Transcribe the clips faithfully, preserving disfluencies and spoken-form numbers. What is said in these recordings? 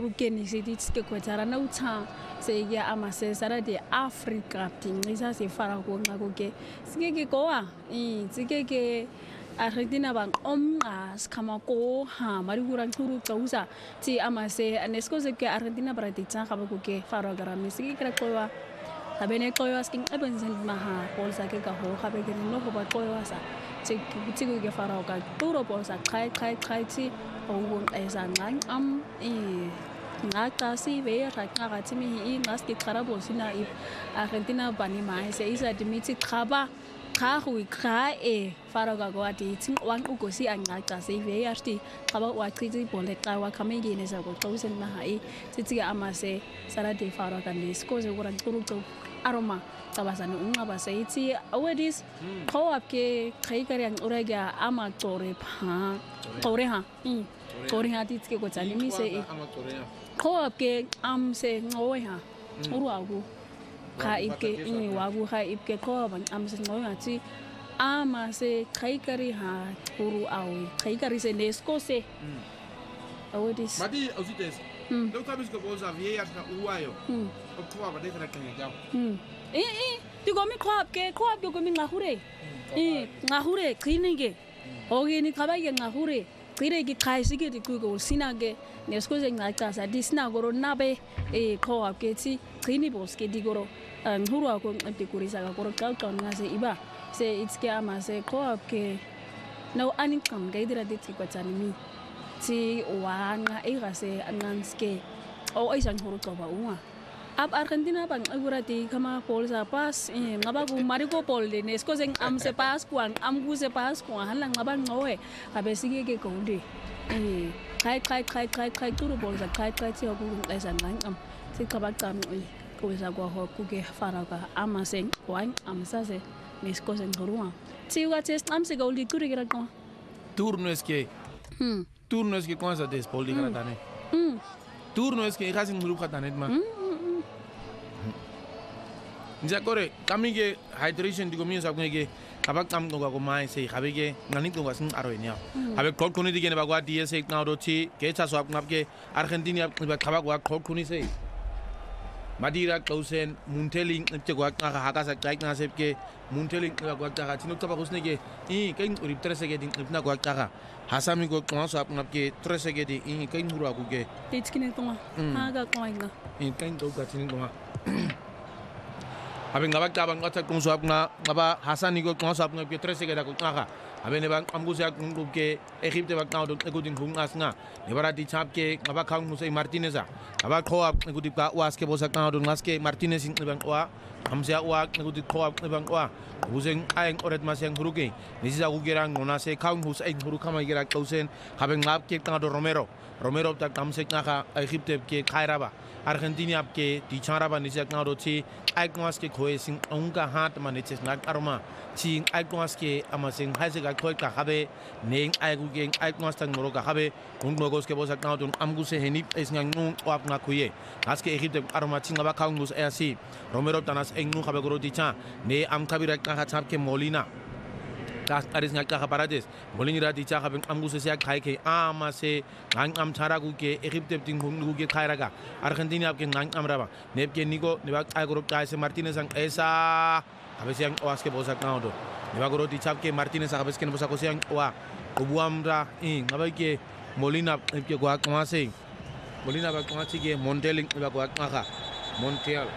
rukeni siditske kwetara na utha se ya amase sara de Africa tinisa se fara ko ngako ke sikeke koa i sikeke Argentina bang omqa skama ko ha mari kurang turu tausa ti amase anesko se ke Argentina bratitsa ga ko ke fara garami sikeke koa habene koa skin ebenzen maha pol sa ke ka ho ga be ke no go ba koa sa ti ti ke fara ka turo pol sa khai khai khai ti o esa ngang am i ngata si ve ra ka ti mi i ngas ke karabo sina i Argentina bani mai se isa dimiti khaba kha hui kha e fara ga go ati ting wang u go si angata se ve asti khaba wa khiti bole ka wa khame ge ne sa go tausen na hai ti ti amase sara de fara ka ne sko se go ran turu to aroma tabasane ungaba se iti awedis ko apke khai kare ang uraga ama tore pha tore ha i tore ha ti ke go tsani mi se e ko apke am se ngoe ha uru agu kha ike i wagu kha ike ko ban am se ngoe ha ti ama se khai kare ha uru awi khai kare se nesko se awedis mati ausites do tabis ko boza vie na uwayo ko kwa ba de kana kenya jao eh eh ti go mi khwap ke khwap go mi ngahure eh ngahure klinike oge ni khaba ye ngahure qire ki khaisi ke ti ku go sinage nesko se ngata sa di sina go nabe eh khwap ke ti qini bos ke di go nguru ko nti kurisa ka go ka ka nga se iba se itske ama se khwap ke no anin kam ga idira dit ko tsani mi ti wanga e ga se ananske o ai san huru to ba unga ab Argentina bang agurati kama pol sa pas eh ngaba ku mari ko pol de nesko seng am se pas kuan am gu se pas kuan halang ngaba ngoe abe sige ke ko de eh khai khai khai khai khai turu pol sa khai khai ti ku ai san ngang am si kabak tam oi ko sa go ho ku ke fara ka ama seng kuan am sa se nesko seng horua ti wa test am se go li kuri gira ko turno es que hm turno es que con esa de pol de gratane hm turno es que hasin grup khatanet ma Nja kore kami ke hydration digo mi sa ke kabak tam ko ko mai se khabe ke nani ko wasin aro nya habe kol kuni dige ne bagwa ds ek na do chi ke cha so ngap ke Argentina ba kabak wa kol kuni se madira klausen munteling te ko ka ha ka sa kai na se ke munteling ko ko ta chinu ta ba kusne ke i ke uri trese ke din na ko ka hasami ko ko so ngap ke trese ke di i ke muru ku ke titskine to ha ga ko inga i ke do ka chinu ko Abeng ngabak tabang ngatak kung suap nga ngaba Hasan ni ko kung suap nga Pietres ke da ko nga abeng ne bang amgu sak kung ke Egypte bak na do ekudin kung as nga ne barati chap ke ngaba kang Musai Martinez a ngaba khoap ekudip ka was ke bosak na do ngas ke Martinez ing bang wa amsia wa ekudip khoap bang wa buseng aeng oret maseng huruke nisi aku gerang nona se kang hus aeng huruk kama gera kausen abeng ngap ke tang do Romero Romero tak tamsek nga ka Egypte ke khairaba Argentina ke di charaba nisi ak na do chi Aikmas ke koe sing onga hat maniches nak aroma ching aikmas ke amasing haise ga koe ka habe neng aigu geng aikmas tang moro ka habe ung logos ke bosak na dun amgu se henip es ngang nung op nga kuye aske Egypte aroma ching aba kaungus asi Romero tanas engnu habe goro dicha ne am kabira ka chap ke Molina das aris nga ka parades Molina dicha habe amgu se sia khai ke ama se ngang am charagu ke Egypte ting gu ke khairaga Argentina ke ngang amraba nep ke nigo ne ba agro ka se Martinez ang esa habe siang oas ke bosak na do ne ba goro dicha ke Martinez habe ke bosak ko siang wa obuamra i ngabai ke Molina ke gwa kwa se Molina ba kwa ke Monteling ba gwa ka Montiel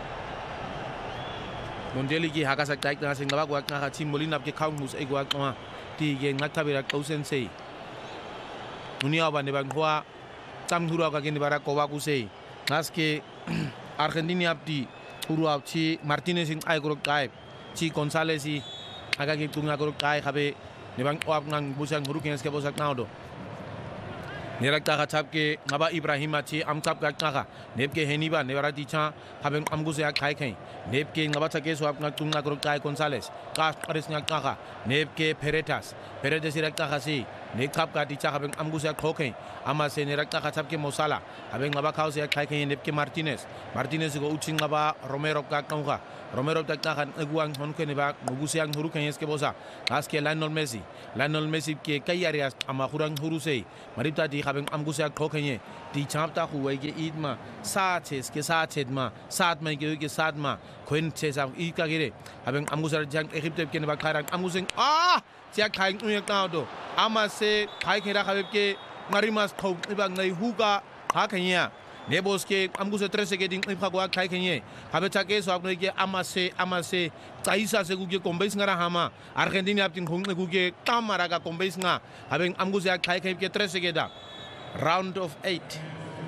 Mondeli ki haka sak taik na sing ngaba gwa ka chim Molina ke kaung mus e gwa ka ti ge ngak tabira kausen sei dunia ba ne bang hwa tam hura ka ke ne bara ko wa ku sei nas ke Argentina apti huru ap chi Martinez ing ai gro kai chi Gonzalez i aga ke tunga gro kai habe ne bang op ngang busang huru ke ke bosak na do Nerak taka chap ke ngaba Ibrahima chi am chap ka ka nep ke heniba ne bara dicha haben amgu se khai khai nep ke ngaba chake so apna tunga gro kai Gonzalez ka aris nga ka nep ke Peretas Peretas rak taka si ne kap ka di cha haben amguse khoke ama se ne rakta khatab ke mosala haben ngaba khause ya khai ke nepke martinez martinez go uching ngaba romero ka kaunga romero tak kan eguang hon ke ne ba nguse yang huru kenyes ke bosa gas ke lionel messi lionel messi ke kayarias ama khurang huru sei marita di haben amguse khoke nye di chapta huwe ke idma sa ches ke sa chetma sat mai ke ke sat ma khuen chesa i ka gere haben amguse jang egypt ke ne ba kharang amguse ah tia khai uyak ta do ama se khai khera khabke marimas thau ibang nei huga ha khanya neboske amguse trese ke ding iphagwa khai khanye habe chake so apne ke ama se ama se taisa se guge kombes ngara hama argentina aptin khung guge kamara ka kombes nga habe amguse khai khai ke trese ke da round of eight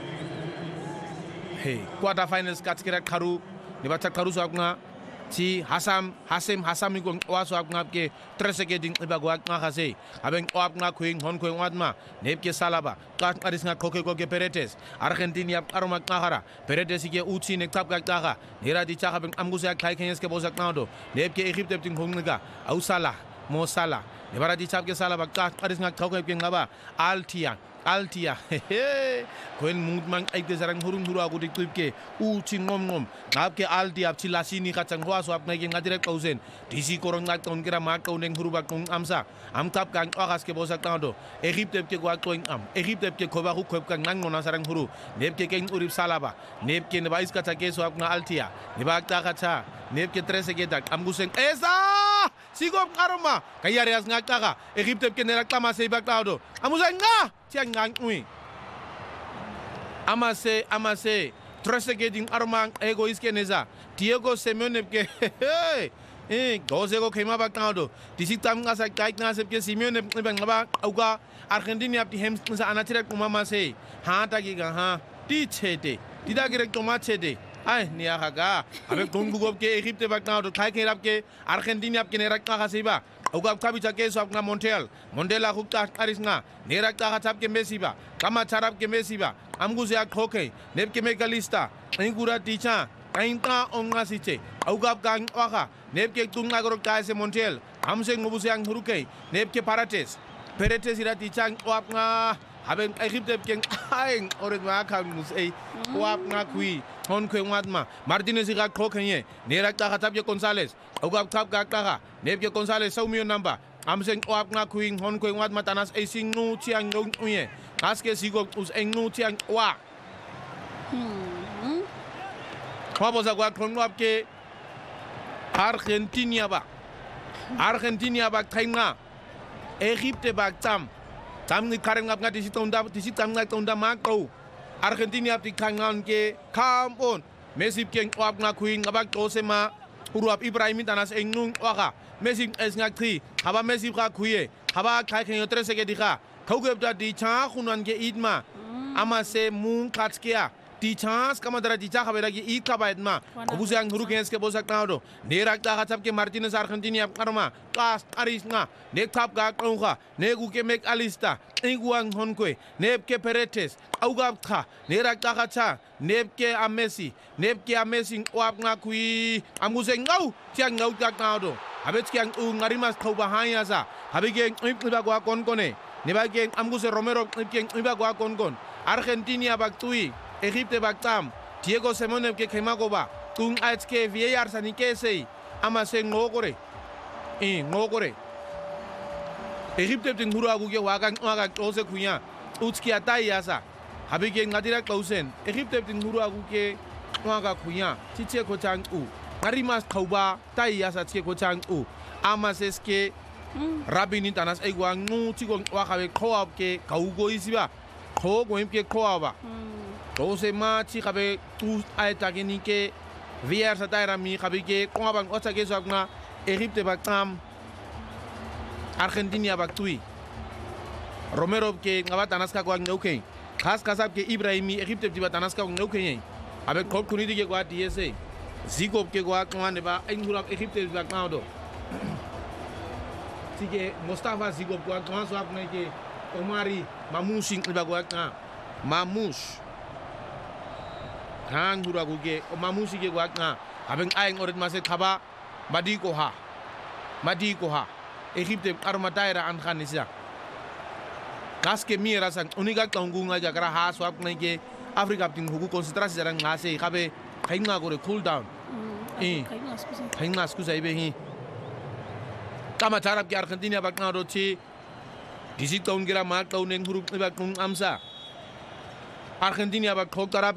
hey quarter finals katskira kharu nibacha kharu so apna si hasam hasim hasami ko waso apna ke trese ke ding ibagwa nga khase haben apna khuing hon khuing watma nepke salaba ka aris nga khoke ko ke peretes argentina aroma ngahara peretes ke uchi ne tap ga taga nera di cha haben amguse khai khenyes ke bosak nado nepke egypt ting hongga ausala mo sala nebara di chap ke salaba ka aris nga khoke ke ngaba altia altia he koen mungmang ai de sarang hurung huru aku dik ke uchi ngom ngom ngap ke altia chi lasini ka chang hoa so apna ke ngadire kausen disi korong ngat ton kira ma ko neng huru ba kong amsa am tap kan agas ke bosak tando egypt ke kwa toing am egypt ke ko ba ku ko kan nang nona sarang huru neb ke ken urip salaba neb ke ne bais ka ta ke so apna altia ne ba ta ka cha neb ke trese ke dak am gusen esa sigop karma kayarias ngak ta egypt ke ne reklama se ba tado amusa nga tiang ngang ui amase amase trese ke ding armang egois ke neza diego simeone ke eh goze go kema ba tado disitam nga sa kai nga se ke simeone ba ngaba auga argentina ap di hem sa anatire kuma mase ha ta ki ga ha ti chete ti da ke toma chete ai ni aga abe gongu go ke egypt ba tado kai ke rap ke argentina ap ke ne rak ka siba Ugap kabita ke so apna Montreal Mondela hukta aris nga nerak ta hatap ke Messi ba kama charap ke Messi ba amguze ak hoke neb ke megalista ingura ticha ainta onga siche ugap gang waka neb ke tunga gorok ta se Montreal amse ngubuse ang huruke neb ke parates peretes ira ticha wap nga haben Egypt ke aing oret ma kan musei wap nga kui hon kwe watma Martinez ira khokenye nerak ta hatap ke Gonzales ugap kap ga ka neb ke Gonzales so mio number amseng oap nga kuing hon kuing wat matanas e sing nu tiang ngong uye aske sigop us eng nu tiang wa hmm kwa za kwa kon wap ke Argentina ba Argentina ba kainga Egypte ba tam tam ni karen ngap ngati sitonda disitam nga tonda mako Argentina ti kangan ke come on Messi ke oap nga kuing ngabak tosema uruap Ibrahim tanas eng nu waka Messi es ngakri haba Messi ka kuye haba kai khen yotre se ke dikha khauge da di cha khunan ke idma ama se mun katskia di chance kama dara di cha khabera ke id ka baidma obuse ang huru gens ke bosak tado nerak ta khatap ke Martinez Argentina karma kas aris nga nek tap ga kongha negu ke mek alista iguang honkwe neb ke peretes augap kha nerak ta khacha neb ke a Messi neb ke a Messi wap nga kui amuse ngau tiang ngau ta tado habet kiang u ngarimas thau bahaya sa habige iba gwa kon kone ne ba ge amguse romero ke iba gwa kon kon Argentina baktui Egypte baktam Diego Simeone ke khema go ba tung ats ke V A R sani ke sei ama se ngokore e ngokore Egypte ting huru agu ke waga waga tose kunya utski atai asa habige ngadira klausen Egypte ting huru agu ke waga kunya tiche ko chang u Marimas thauba tai asa che ko chang u amaseske rabini tanas ai gwa ngu chi ko wa khabe khoab ke kaugo isiba kho go im ke khoaba to se ma chi khabe tu ai ta ke ni ke vier sa taira mi khabe ke ko bang ocha ke sakna Egypte bakam Argentina baktui Romero ke ngaba tanas ka gwa ngauke khas kasab ke Ibrahimi Egypte di tanas ka ngauke abe khop kuni di ke gwa D S A Zigop ke gwa kwan ba ai ngurap Egypte ba kawdo sige Mustafa Zigop gwa kwan so apne ke Omari Mamouche ba gwa ka Mamouche kan hura guge Mamouche ke gwa ka abeng ai ngoret mase khaba madi ko ha madi ko ha Egypte arma daira an khanisa ngaske mira sang unika tongunga jakara ha swap nge Africa ting huku konsentrasi jarang ngase kabe kainga gore cool down eh kainga skuza ibe hi kama tarap ki Argentina bakna rochi disit kaun gira mak kaun eng huruf ibak nung amsa Argentina bak khok tarap